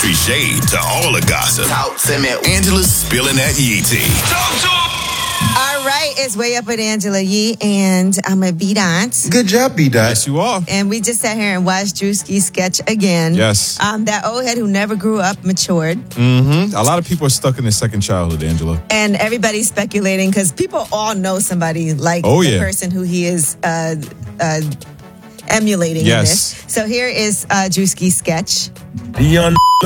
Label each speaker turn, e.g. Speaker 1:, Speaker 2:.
Speaker 1: industry shade to all the gossip.
Speaker 2: Talk to me.
Speaker 1: Angela's spilling that Yee tea.
Speaker 3: All right, it's Way Up with Angela Yee, and I'm a B-Dot.
Speaker 4: Good job, B-Dot.
Speaker 5: Yes, you are.
Speaker 3: And we just sat here and watched Drewski's sketch again.
Speaker 5: Yes.
Speaker 3: That old head who never grew up matured.
Speaker 5: Mm-hmm. A lot of people are stuck in their second childhood, Angela.
Speaker 3: And everybody's speculating because people all know somebody like the person who he is emulating in
Speaker 5: Yes.
Speaker 3: this. So here is Drewski's sketch.
Speaker 4: The young